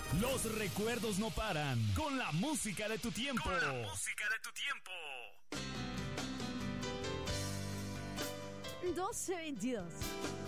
Los recuerdos no paran. Con la música de tu tiempo. Con la música de tu tiempo. 12:22.